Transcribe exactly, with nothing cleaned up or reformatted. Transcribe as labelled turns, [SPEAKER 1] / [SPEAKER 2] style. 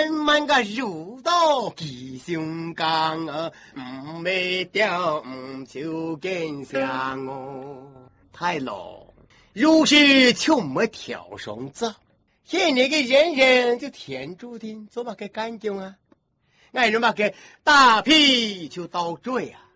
[SPEAKER 1] 慢慢个入到其胸膛啊，唔未掉唔就见香哦。太老，如是就没挑绳子，现那个人人就天注定做嘛个干净啊，俺人嘛个大屁就到嘴啊。